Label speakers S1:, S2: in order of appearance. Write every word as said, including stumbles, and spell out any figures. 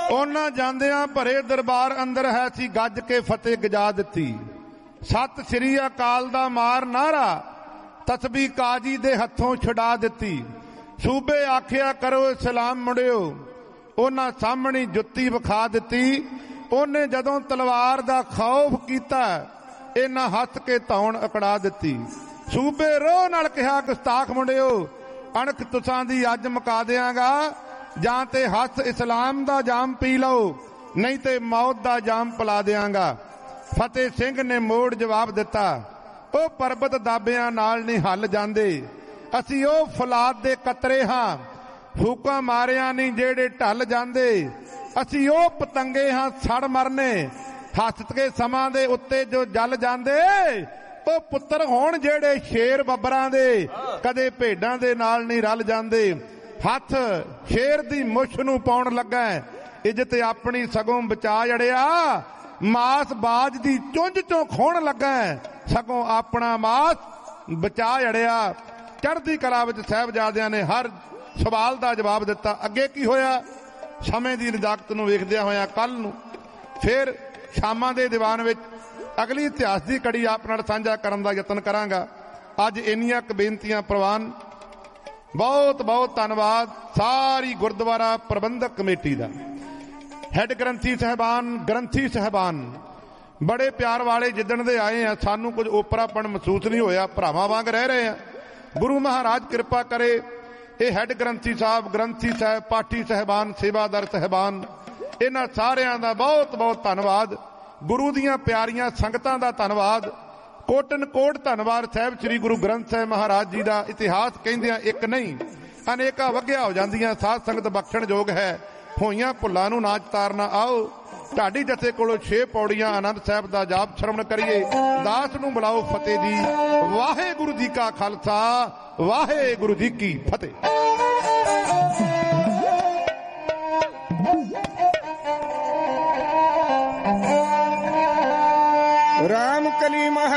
S1: ਉਹਨਾਂ ਜਾਂਦਿਆਂ ਭਰੇ ਦਰਬਾਰ ਅੰਦਰ ਹੈ ਸੀ ਗੱਜ ਕੇ ਫਤਿਹ ਗਜਾ ਦਿੱਤੀ। ਸਤਿ ਸ੍ਰੀ ਅਕਾਲ ਦਾ ਮਾਰ ਨਾਰਾ ਤਸਬੀਹ ਕਾਜੀ ਦੇ ਹੱਥੋਂ ਛੁਡਾ ਦਿੱਤੀ। ਸੂਬੇ ਆਖਿਆ ਕਰੋ ਸਲਾਮ ਮੁੰਡਿਓ, ਉਹਨਾਂ ਸਾਹਮਣੇ ਜੁੱਤੀ ਵਿਖਾ ਦਿੱਤੀ। ਉਹਨੇ ਜਦੋਂ ਤਲਵਾਰ ਦਾ ਖੌਫ ਕੀਤਾ ਇਹਨਾਂ ਹੱਥ ਕੇ ਧੌਣ ਅਕੜਾ ਦਿੱਤੀ। ਸੂਬੇ ਰੋਹ ਨਾਲ ਕਿਹਾ ਗੁਸਤਾਖ ਮੁੰਡਿਓ, ਅਣਖ ਤੁਸਾਂ ਦੀ ਅੱਜ ਮੁਕਾ ਦਿਆਂਗਾ, ਜਾਂ ਤੇ ਹੱਥ ਇਸਲਾਮ ਦਾ ਜਾਮ ਪੀ ਲਓ, ਨਹੀਂ ਤੇ ਮੌਤ ਦਾ ਜਾਮ ਪਿਲਾ ਦਿਆਂਗਾ। ਫਤਿਹ ਸਿੰਘ ਨੇ ਮੋੜ ਜਵਾਬ ਦਿੱਤਾ, ਉਹ ਪਰਬਤ ਦਾਬਿਆਂ ਨਾਲ ਨਹੀਂ ਹੱਲ ਜਾਂਦੇ, ਅਸੀਂ ਉਹ ਫੌਲਾਦ ਦੇ ਕਤਰੇ ਹਾਂ, ਫੂਕਾਂ ਮਾਰਿਆਂ ਨਹੀਂ ਜਿਹੜੇ ਢਲ ਜਾਂਦੇ, ਅਸੀਂ ਉਹ ਪਤੰਗੇ ਹਾਂ ਸੜ ਮਰਨੇ, ਹੱਸ ਕੇ ਸਮਾਂ ਦੇ ਉੱਤੇ ਜੋ ਜਲ ਜਾਂਦੇ, ਉਹ ਪੁੱਤਰ ਹੋਣ ਜਿਹੜੇ ਸ਼ੇਰ ਬੱਬਰਾਂ ਦੇ, ਕਦੇ ਭੇਡਾਂ ਦੇ ਨਾਲ ਨਹੀਂ ਰਲ ਜਾਂਦੇ। ਹੱਥ ਸ਼ੇਰ ਦੀ ਮੁੱਛ ਨੂੰ ਪਾਉਣ ਲੱਗਾ, ਇੱਜ਼ਤ ਆਪਣੀ ਸਗੋਂ ਬਚਾ ਜੜਿਆ, ਮਾਸ ਬਾਜ ਦੀ ਚੁੰਝ ਚੋਂ ਖੋਣ ਲੱਗਾ, ਸਗੋਂ ਆਪਣਾ ਮਾਸ ਬਚਾ ਜੜਿਆ। ਚੜ੍ਹਦੀ ਕਲਾ ਵਿੱਚ ਸਾਹਿਬਜ਼ਾਦਿਆਂ ਨੇ ਹਰ ਸਵਾਲ ਦਾ ਜਵਾਬ ਦਿੱਤਾ। ਅੱਗੇ ਕੀ ਹੋਇਆ? ਸਮੇਂ ਦੀ ਨਜ਼ਾਕਤ ਨੂੰ ਵੇਖਦਿਆਂ ਹੋਇਆ ਕੱਲ ਨੂੰ ਫਿਰ ਸ਼ਾਮਾਂ ਦੇ ਦੀਵਾਨ ਵਿੱਚ ਅਗਲੀ ਇਤਿਹਾਸ ਦੀ ਕੜੀ ਆਪ ਨਾਲ ਸਾਂਝਾ ਕਰਨ ਦਾ ਯਤਨ ਕਰਾਂਗਾ। ਅੱਜ ਇੰਨੀਆਂ ਕੁ ਬੇਨਤੀਆਂ ਪ੍ਰਵਾਨ। ਬਹੁਤ ਬਹੁਤ ਧੰਨਵਾਦ ਸਾਰੀ ਗੁਰਦੁਆਰਾ ਪ੍ਰਬੰਧਕ ਕਮੇਟੀ ਦਾ, ਹੈਡ ਗ੍ਰੰਥੀ ਸਾਹਿਬਾਨ, ਗ੍ਰੰਥੀ ਸਾਹਿਬਾਨ, ਬੜੇ ਪਿਆਰ ਵਾਲੇ। ਜਿੱਦਣ ਦੇ ਆਏ ਆ ਸਾਨੂੰ ਕੁਝ ਓਪਰਾਪਣ ਮਹਿਸੂਸ ਨਹੀਂ ਹੋਇਆ, ਭਰਾਵਾਂ ਵਾਂਗ ਰਹਿ ਰਹੇ ਆ। ਗੁਰੂ ਮਹਾਰਾਜ ਕਿਰਪਾ ਕਰੇ। ਇਹ ਹੈਡ ਗ੍ਰੰਥੀ ਸਾਹਿਬ, ਗ੍ਰੰਥੀ ਸਾਹਿਬ, ਪਾਠੀ ਸਾਹਿਬਾਨ, ਸੇਵਾਦਾਰ ਸਾਹਿਬਾਨ, ਇਹਨਾਂ ਸਾਰਿਆਂ ਦਾ ਬਹੁਤ ਬਹੁਤ ਧੰਨਵਾਦ। ਗੁਰੂ ਦੀਆਂ ਪਿਆਰੀਆਂ ਸੰਗਤਾਂ ਦਾ ਧੰਨਵਾਦ। ਕੋਟਨ ਕੋਟ ਧੰਨਵਾਦ ਸਾਹਿਬ ਸ੍ਰੀ ਗੁਰੂ ਗ੍ਰੰਥ ਸਾਹਿਬ ਮਹਾਰਾਜ ਜੀ ਦਾ। ਇਤਿਹਾਸ ਕਹਿੰਦਿਆਂ ਇੱਕ ਨਹੀਂ ਅਨੇਕਾਂ ਵਗਿਆ ਹੋ ਜਾਂਦੀਆਂ। ਸਾਧ ਸੰਗਤ ਬਖਸ਼ਣਯੋਗ ਹੈ। ਹੋਈਆਂ ਭੁੱਲਾਂ ਨੂੰ ਨਾ ਚਤਾਰਨਾ। ਆਓ ਢਾਡੀ ਜਥੇ ਕੋਲੋਂ ਛੇ ਪੌੜੀਆਂ ਆਨੰਦ ਸਾਹਿਬ ਦਾ ਜਾਪ ਸ਼ਰਵਣ ਕਰੀਏ। ਦਾਸ ਨੂੰ ਬੁਲਾਓ ਫਤਿਹ ਦੀ। ਵਾਹਿਗੁਰੂ ਜੀ ਕਾ ਖਾਲਸਾ, ਵਾਹਿਗੁਰੂ ਜੀ ਕੀ ਫਤਿਹ।
S2: ਰਾਮ ਕਲੀ ਮਹਾ